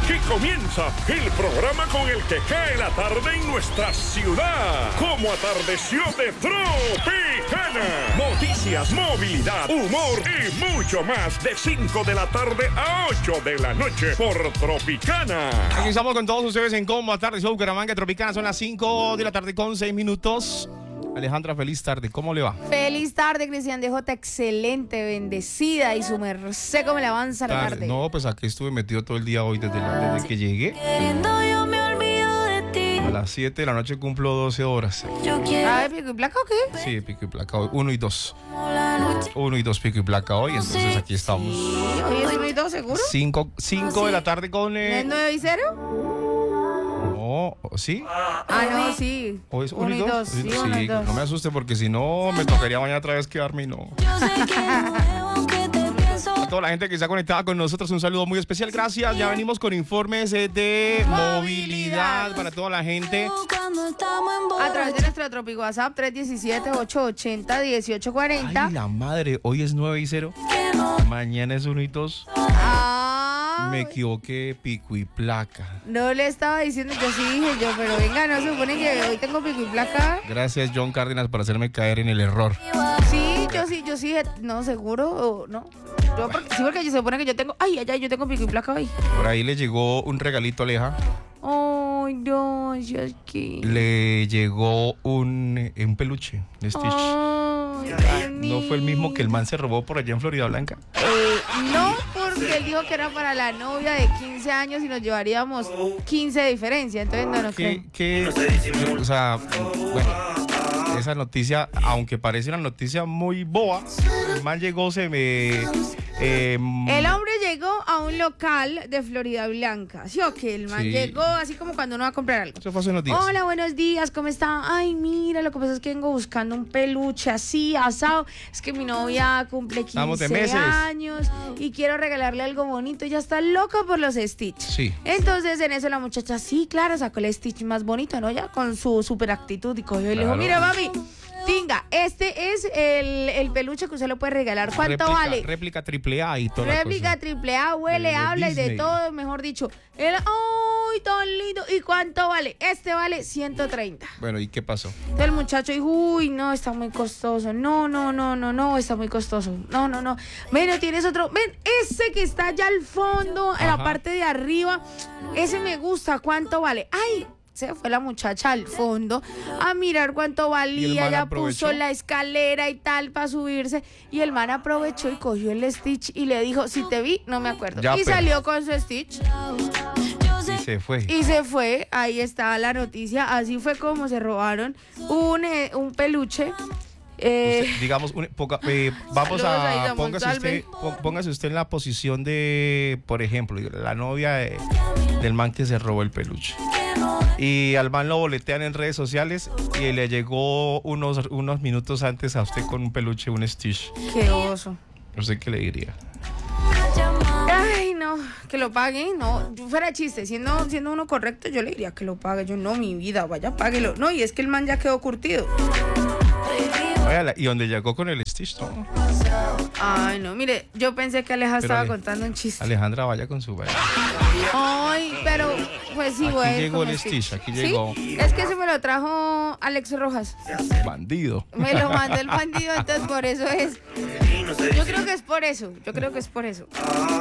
Aquí comienza el programa con el que cae la tarde en nuestra ciudad. Como atardeció de Tropicana. Noticias, movilidad, humor y mucho más de 5 de la tarde a 8 de la noche por Tropicana. Aquí estamos con todos ustedes en Como Atardeció Bucaramanga, Tropicana. Son las 5 de la tarde con 6 minutos. Alejandra, feliz tarde. ¿Cómo le va? Feliz tarde, Cristian DJ. Excelente, bendecida y su merced cómo le avanza la tarde. No, pues aquí estuve metido todo el día hoy desde que llegué. A las 7 de la noche cumplo 12 horas. ¿Ah, pico y placa o qué? Sí, pico y placa hoy. 1 y 2. 1 y 2 pico y placa hoy. Entonces aquí estamos. Sí, hoy es 1 y 2, ¿seguro? 5 de la tarde con... ¿No es 9 y 0? ¿Sí? No, sí. ¿O es 1 y 2? Sí, 1 y 2. No me asuste porque si no me tocaría mañana otra vez quedarme y no. A toda la gente que está conectada con nosotros, un saludo muy especial. Gracias. Ya venimos con informes de movilidad para toda la gente. A través de nuestro Tropic WhatsApp 317-880-1840. Ay, la madre. Hoy es 9 y 0. Mañana es 1 y 2. Me equivoqué, pico y placa. No le estaba diciendo, yo sí dije yo, pero venga, no se supone que hoy tengo pico y placa. Gracias, John Cárdenas, por hacerme caer en el error. Sí, yo sí, no, seguro, o no. Porque se supone que yo tengo, yo tengo pico y placa hoy. Por ahí le llegó un regalito a Aleja. Ay, no, yo es que... Le llegó un peluche de Stitch. ¿No fue el mismo que el man se robó por allá en Florida Blanca? No, porque él dijo que era para la novia de 15 años y nos llevaríamos 15 de diferencia. Entonces no nos creo. O sea, bueno, esa noticia, aunque parece una noticia muy boba, el man llegó, el hombre llegó a un local de Florida Blanca. ¿Sí o qué? El man llegó así como cuando uno va a comprar algo. Eso fue hace unos días. Hola, buenos días, ¿cómo está? Ay, mira, lo que pasa es que vengo buscando un peluche así, asado. Es que mi novia cumple 15 años y quiero regalarle algo bonito. Ella está loca por los Stitch. Sí. Entonces, en eso la muchacha, sí, claro, sacó el Stitch más bonito, ¿no? Ya con su super actitud y cogió y le dijo, mira, mami, tinga, este es el peluche que usted lo puede regalar. ¿Cuánto vale? Réplica AAA y todo. Réplica AAA, huele, habla Disney. Y de todo, mejor dicho. ¡Ay, tan lindo! ¿Y cuánto vale? Este vale 130. Bueno, ¿y qué pasó? Entonces el muchacho dijo, uy, no, está muy costoso. No, está muy costoso. No. Ven, tienes otro. Ven, ese que está allá al fondo, en la parte de arriba. Ese me gusta. ¿Cuánto vale? ¡Ay! Se fue la muchacha al fondo a mirar cuánto valía, ya puso la escalera y tal para subirse, y el man aprovechó y cogió el Stitch y le dijo, si te vi, no me acuerdo, salió con su Stitch y se fue. Ahí está la noticia. Así fue como se robaron un peluche. Digamos, póngase usted en la posición de, por ejemplo, la novia del man que se robó el peluche. Y al man lo boletean en redes sociales y le llegó unos minutos antes a usted con un peluche, un Stitch. Qué oso. No sé qué le diría. Ay, no, que lo pague, no. Fuera chiste, siendo uno correcto, yo le diría que lo pague. Yo, no, mi vida, vaya, páguelo. No, y es que el man ya quedó curtido. ¿Y dónde llegó con el Stitch? ¿No? Ay, no, mire, yo pensé que Aleja estaba contando un chiste. Alejandra, vaya con su baile. Ay, pero pues sí, güey. Aquí llegó el Stitch, aquí llegó. Es que se me lo trajo Alex Rojas. Bandido. Me lo mandó el bandido, entonces por eso es. Yo creo que es por eso.